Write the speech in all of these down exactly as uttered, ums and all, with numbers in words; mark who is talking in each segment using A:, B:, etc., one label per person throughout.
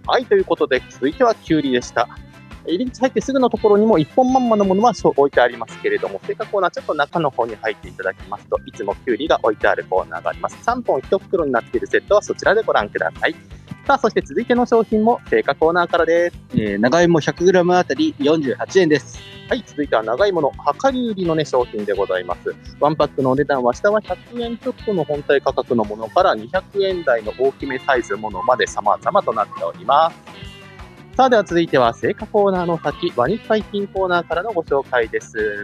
A: はい、ということで、続いてはきゅうりでした。入り口入ってすぐのところにも一本まんまのものは置いてありますけれども、青果コーナーちょっと中の方に入っていただきますと、いつもきゅうりが置いてあるコーナーがあります。さんぼんいち袋になっているセットはそちらでご覧ください。さあ、そして続いての商品も青果コーナーからです。
B: えー、長芋 ひゃくグラム あたりよんじゅうはちえんです。
A: はい、続いては長芋の量り売りのね、商品でございます。ワンパックのお値段は下はひゃくえんちょっとの本体価格のものからにひゃくえん台の大きめサイズものまで様々となっております。さあ、では続いては青果コーナーの先、ワニパイ品コーナーからのご紹介です。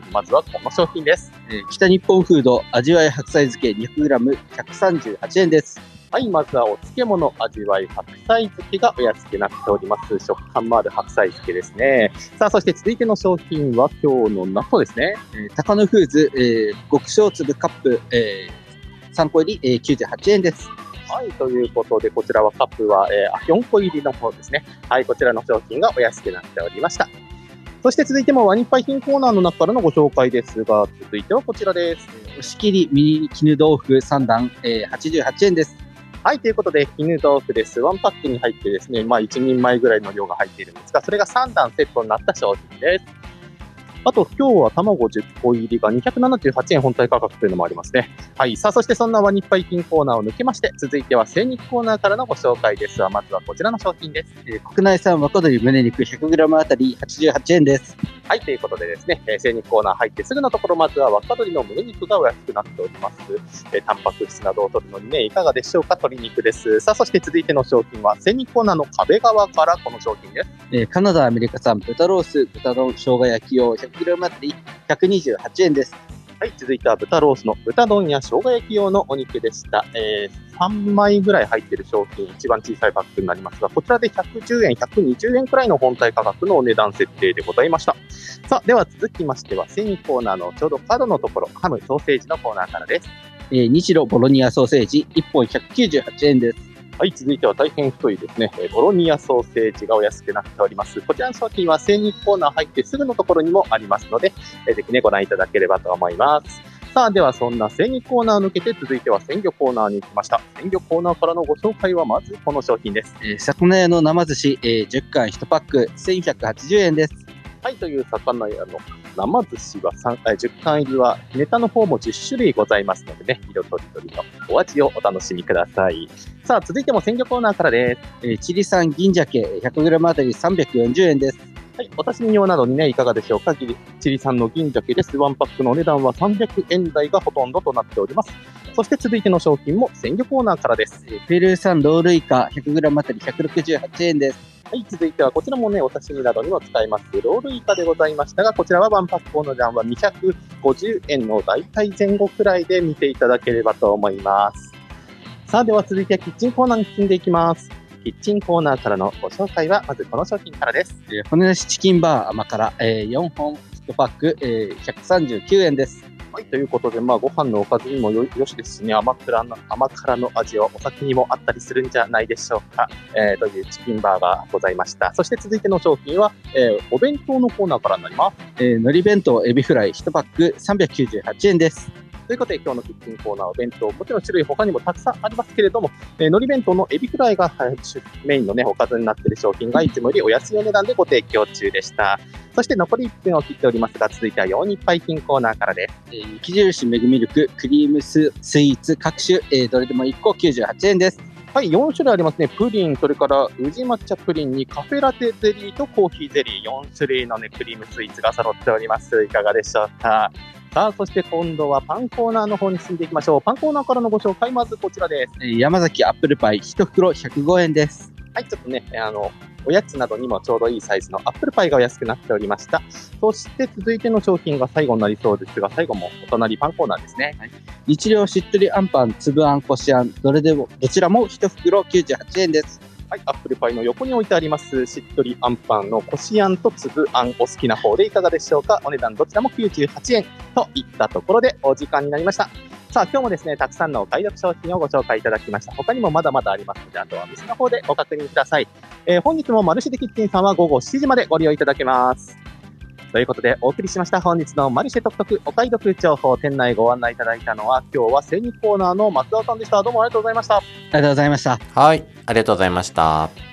A: まずはこの商品です。
B: えー、北日本フード味わい白菜漬け にひゃくグラム ひゃくさんじゅうはちえんです。
A: はい、まずはお漬物味わい白菜漬けがお安くなっております。食感もある白菜漬けですね。さあ、そして続いての商品は今日の納豆ですね。
B: えー、高野フーズ、えー、極小粒カップ、えー、さんこ入り、えー、きゅうじゅうはちえんです。
A: はい、ということで、こちらはカップは、えー、よんこ入りの方ですね。はい、こちらの商品がお安くなっておりました。そして続いてもワニパイ品コーナーの中からのご紹介ですが、続いてはこちらです。
B: 押し切りミニ絹豆腐さん段、えー、はちじゅうはちえんです。
A: はい、ということで、絹豆腐です。ワンパックに入ってですね、まあいちにんまえぐらいの量が入っているんですが、それがさん段セットになった商品です。あと、今日は卵じゅっこ入りがにひゃくななじゅうはちえん本体価格というのもありますね。はい。さあ、そしてそんなワニパイ品コーナーを抜けまして、続いては精肉コーナーからのご紹介ですが、まずはこちらの商品です。
B: えー、国内産若鶏胸肉 ひゃくグラム あたりはちじゅうはちえんです。
A: はい。ということでですね、えー、精肉コーナー入ってすぐのところ、まずは若鶏の胸肉がお安くなっております。えー、タンパク質などを取るのにね、いかがでしょうか、鶏肉です。さあ、そして続いての商品は、精肉コーナーの壁側からこの商品です。
B: えー、カナダ、アメリカ産豚ロース、豚の生姜焼き用 ひゃくグラム あたりひゃくにじゅうはちえんです。
A: はい、続いては豚ロースの豚丼や生姜焼き用のお肉でした。えー、さんまいぐらい入っている商品、一番小さいパックになりますが、こちらでひゃくじゅうえん、ひゃくにじゅうえんくらいの本体価格のお値段設定でございました。さあ、では続きましては、精肉コーナーのちょうど角のところ、ハム、ソーセージのコーナーからです。
B: えー、日露ボロニアソーセージいっぽんひゃくきゅうじゅうはちえんです。
A: はい、続いては大変太いですね、ボロニアソーセージがお安くなっております。こちらの商品は精肉コーナー入ってすぐのところにもありますので、えー、ぜひね、ご覧いただければと思います。さあ、ではそんな精肉コーナーを抜けて続いては鮮魚コーナーに行きました。鮮魚コーナーからのご紹介はまずこの商品です。
B: えー、魚屋の生寿司、えー、じゅっかんいちパックせんひゃくはちじゅうえんです。
A: はい、という魚屋の生寿司はじゅっかん入りはネタの方もじゅっしゅるいございますのでね、色とりどりのお味をお楽しみください。さあ、続いても鮮魚コーナーからです。
B: えー、チリ産銀鮭 ひゃくグラム あたりさんびゃくよんじゅうえんです。
A: はい、お刺身用などにね、いかがでしょうか。チリ産の銀鮭です。ワンパックのお値段はさんびゃくえん台がほとんどとなっております。そして続いての商品も鮮魚コーナーからです。
B: ペルー産ロールイカ ひゃくグラム あたりひゃくろくじゅうはちえんです。
A: はい、続いてはこちらもね、お刺身などにも使えますロールイカでございましたが、こちらはワンパックお値段はにひゃくごじゅうえんの大体前後くらいで見ていただければと思います。さあ、では続いてキッチンコーナーに進んでいきます。キッチンコーナーからのご紹介はまずこの商品からです。
B: えー、骨なしチキンバー甘辛、えー、よんほんいちパック、えー、ひゃくさんじゅうきゅうえんです。
A: はい、ということで、まあ、ご飯のおかずにも よ, よしですしね、甘辛の甘辛の味はお酒にもあったりするんじゃないでしょうか、えー、というチキンバーがございました。そして続いての商品は、えー、お弁当のコーナーからになります。
B: えー、海苔弁当エビフライいちパックさんびゃくきゅうじゅうはちえんです。
A: ということで、今日のキッチンコーナーお弁当、もちろん種類他にもたくさんありますけれども、えー、海苔弁当のエビフライが、はい、メインのね、おかずになっている商品がいつもよりお安いお値段でご提供中でした。そして残りいっぷんを切っておりますが、続いてはよう日配品コーナーからです。
B: えー、雪印メグミルク、クリームス、スイーツ各種、えー、どれでもいっこきゅうじゅうはちえんです。
A: はい、よん種類ありますね。プリン、それから宇治抹茶プリンにカフェラテゼリーとコーヒーゼリー、よん種類のね、クリームスイーツが揃っております。いかがでしょうか。さあ、そして今度はパンコーナーの方に進んでいきましょう。パンコーナーからのご紹介、まずこちらです。
B: えー、山崎アップルパイいち袋ひゃくごえんです。
A: はい、ちょっとね、あの、おやつなどにもちょうどいいサイズのアップルパイがお安くなっておりました。そして続いての商品が最後になりそうですが、最後もお隣パンコーナーですね。はい、
B: 日量しっとりあんパン、粒あん、こしあん、どれでも、どちらもいち袋きゅうじゅうはちえんです。
A: はい、アップルパイの横に置いてありますしっとりあんパンのこしあんと粒あん、お好きな方でいかがでしょうか。お値段どちらもきゅうじゅうはちえんといったところでお時間になりました。さあ、今日もですね、たくさんのお買い得商品をご紹介いただきました。他にもまだまだありますので、あとはお店の方でご確認ください。えー、本日もマルシェでキッチンさんは午後しちじまでご利用いただけます。ということでお送りしました本日のマルシェ特特お買い得情報、店内ご案内いただいたのは今日は精肉コーナーの松田さんでした。どうもありがとうございました。あ
B: りがとうございました。
C: はい、ありがとうございました。